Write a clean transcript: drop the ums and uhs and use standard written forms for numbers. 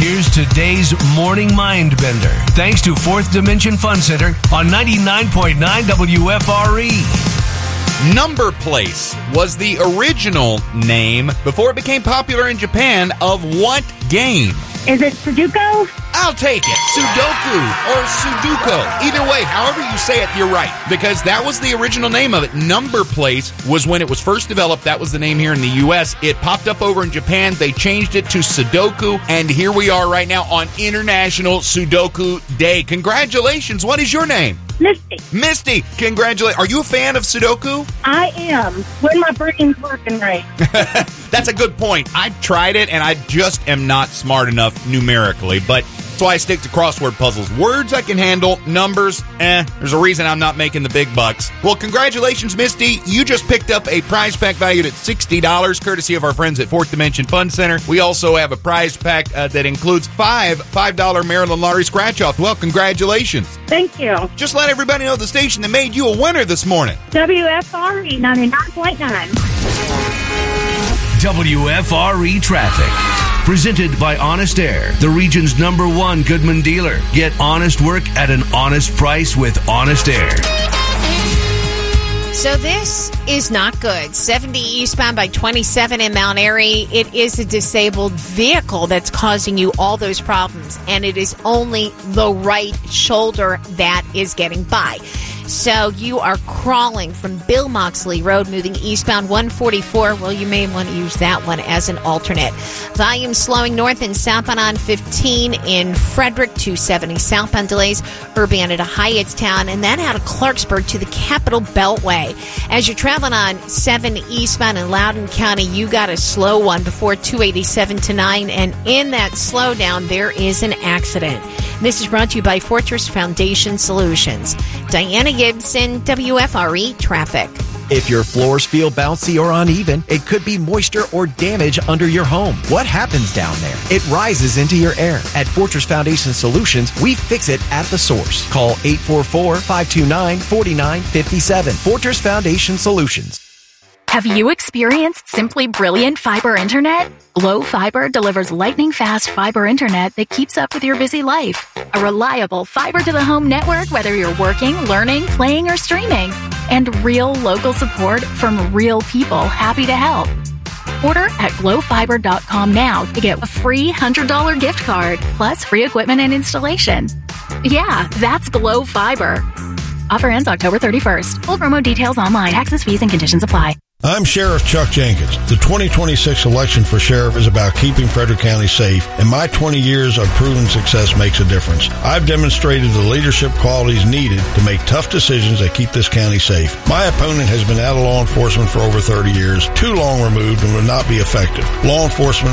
Here's today's Morning Mind Bender. Thanks to Fourth Dimension Fun Center on 99.9 WFRE. Number Place was the original name before it became popular in Japan of what game? Is it Sudoku? I'll take it. Sudoku or Sudoku. Either way, however you say it, you're right. Because that was the original name of it. Number Place was when it was first developed. That was the name here in the U.S. It popped up over in Japan. They changed it to Sudoku. And here we are right now on International Sudoku Day. Congratulations. What is your name? Misty. Misty, congratulations. Are you a fan of Sudoku? I am. When my brain's working right. That's a good point. I tried it, and I just am not smart enough numerically, but that's why I stick to crossword puzzles. Words I can handle, numbers, there's a reason I'm not making the big bucks. Well, congratulations, Misty. You just picked up a prize pack valued at $60, courtesy of our friends at Fourth Dimension Fun Center. We also have a prize pack that includes $5 Maryland Lottery scratch-off. Well, congratulations. Thank you. Just let everybody know the station that made you a winner this morning. WFRE 99.9. WFRE Traffic. Presented by Honest Air, the region's #1 Goodman dealer. Get honest work at an honest price with Honest Air. So this is not good. 70 eastbound by 27 in Mount Airy. It is a disabled vehicle that's causing you all those problems, and it is only the right shoulder that is getting by. So you are crawling from Bill Moxley Road, moving eastbound 144. Well, you may want to use that one as an alternate. Volume slowing north and southbound on 15 in Frederick, 270 southbound delays, Urbana to Hyattstown, and then out of Clarksburg to the Capitol Beltway. As you're traveling on 7 eastbound in Loudoun County, you got a slow one before 287 to 9, and in that slowdown, there is an accident. This is brought to you by Fortress Foundation Solutions. Diana Gibson, WFRE Traffic. If your floors feel bouncy or uneven, it could be moisture or damage under your home. What happens down there? It rises into your air. At Fortress Foundation Solutions, we fix it at the source. Call 844-529-4957. Fortress Foundation Solutions. Have you experienced simply brilliant fiber internet? Glow Fiber delivers lightning-fast fiber internet that keeps up with your busy life. A reliable fiber-to-the-home network, whether you're working, learning, playing, or streaming. And real local support from real people happy to help. Order at glowfiber.com now to get a free $100 gift card, plus free equipment and installation. Yeah, that's Glow Fiber. Offer ends October 31st. Full promo details online. Taxes, fees, and conditions apply. I'm Sheriff Chuck Jenkins. The 2026 election for sheriff is about keeping Frederick County safe, and my 20 years of proven success makes a difference. I've demonstrated the leadership qualities needed to make tough decisions that keep this county safe. My opponent has been out of law enforcement for over 30 years, too long removed, and would not be effective. Law enforcement